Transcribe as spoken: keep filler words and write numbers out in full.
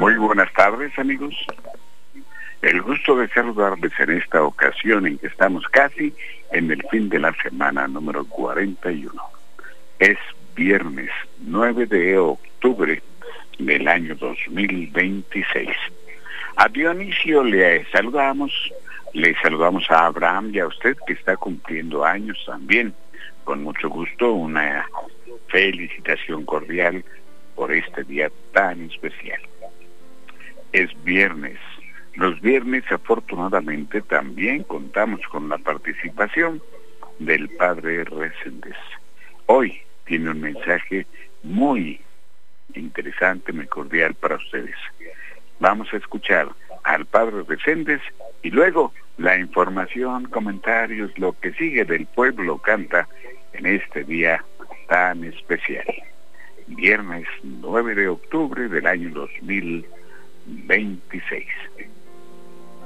Muy buenas tardes, amigos. El gusto de saludarles en esta ocasión en que estamos casi en el fin de la semana número cuarenta y uno. Es viernes nueve de octubre del año dos mil veintiséis. A Dionisio le saludamos, le saludamos a Abraham y a usted que está cumpliendo años también. Con mucho gusto, una felicitación cordial por este día tan especial. Es viernes. Los viernes afortunadamente también contamos con la participación del Padre Reséndez. Hoy tiene un mensaje muy interesante, muy cordial para ustedes. Vamos a escuchar al Padre Reséndez y luego la información, comentarios, lo que sigue del Pueblo Canta en este día tan especial. Viernes nueve de octubre del año dos mil veintiséis.